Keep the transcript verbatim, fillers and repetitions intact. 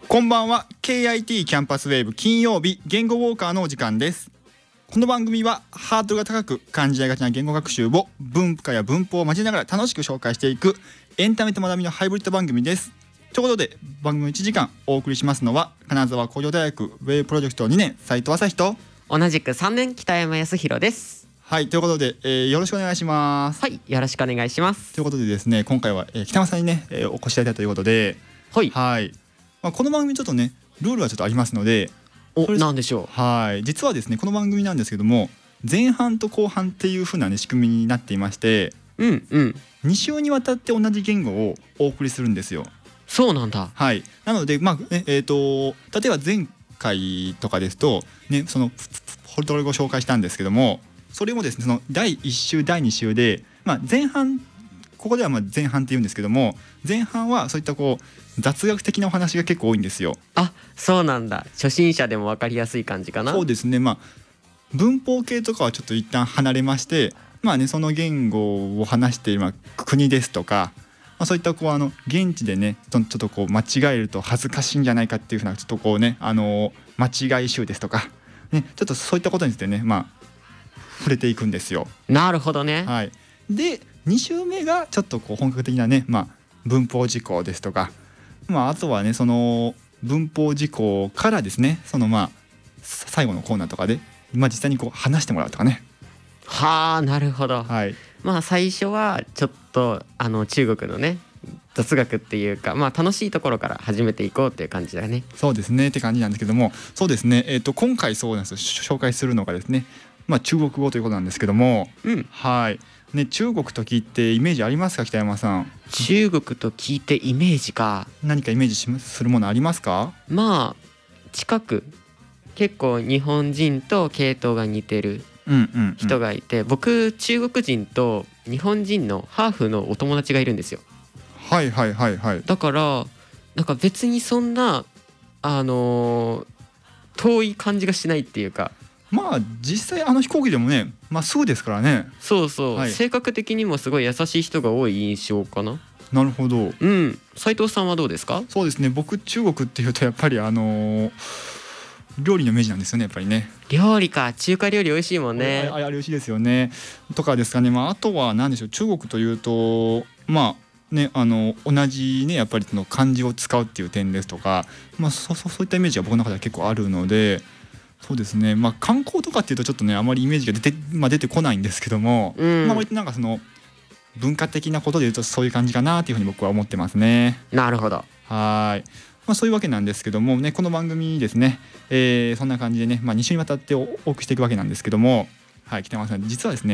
こんばんは。 ケーアイティー キャンパスウェーブ金曜日言語ウォーカーのお時間です。この番組はハードルが高く感じられがちな言語学習を文化や文法を交えながら楽しく紹介していくエンタメと学びのハイブリッド番組です。ということで番組いちじかんお送りしますのは金沢工業大学ウェブプロジェクトにねん斉藤朝日と同じくさんねん北山康弘です。 はい、ということで、えー、よろしくお願いします。 はい、よろしくお願いします。 ということでですね、今回は、えー、北山さんにね、えー、お越しいただいたということで、 はい、 はいまあ、この番組ちょっとねルールはちょっとありますので、 お、なんでしょう。 はい実はですねこの番組なんですけども前半と後半っていう風な、ね、仕組みになっていまして、 うんうんに週にわたって同じ言語をお送りするんですよ。 そうなんだ。 はいなのでまあねえーと例えば前回とかですとねそのポルトガル語を紹介したんですけども、それもですねそのだいいっ週だいに週で、まあ、前半ここではまあ前半って言うんですけども、前半はそういったこう雑学的なお話が結構多いんですよ。 あ、そうなんだ。初心者でも分かりやすい感じかな。 そうですね、まあ文法系とかはちょっと一旦離れまして、まあねその言語を話している、まあ、国ですとか、まあ、そういったこうあの現地でねちょっとこう間違えると恥ずかしいんじゃないかっていうふうなちょっとこうねあの間違い集ですとかねちょっとそういったことについてねまあ触れていくんですよ。 なるほどね。 はい、でに週目がちょっとこう本格的なね、まあ、文法事項ですとか、まあ、あとはねその文法事項からですねそのまあ最後のコーナーとかで、まあ、実際にこう話してもらうとかね。 はあ、なるほど。 はい、 まあ最初はちょっとあの中国のね雑学っていうか、まあ楽しいところから始めていこうっていう感じだね。 そうですねって感じなんですけども、そうですね、えー、と今回そうなんです紹介するのがですね、まあ、中国語ということなんですけども、 うん、 はいね、中国と聞いてイメージありますか北山さん。 中国と聞いてイメージか。 何かイメージしするものありますか？ まあ近く結構日本人と系統が似てるうんうんうん、 人がいて、僕中国人と日本人のハーフのお友達がいるんですよ。 はいはいはいはい。 だからなんか別にそんなあのー遠い感じがしないっていうか。 まあ実際あの飛行機でもねまあすぐですからね。 そうそう、 はい、 性格的にもすごい優しい人が多い印象かな。 なるほど。 うん、斉藤さんはどうですか？ そうですね、僕中国っていうとやっぱりあのー、料理のイメージなんですよねやっぱりね。 料理か。中華料理美味しいもんね。 あれあれ美味しいですよねとかですかね。まああとは何でしょう、中国というとまあねあの同じねやっぱりその漢字を使うっていう点ですとか、まあそそそういったイメージが僕の中では結構あるので、そうですね、まあ観光とかっていうとちょっとねあまりイメージが出て、まあ、出てこないんですけども、 うん、 まあ割となんかその文化的なことでいうとそういう感じかなというふうに僕は思ってますね。 なるほど。 はい、まあ、そういうわけなんですけどもね、この番組ですね、えー、そんな感じでね、まあ、に週にわたってお送りしていくわけなんですけども、はい、北山さん実はですね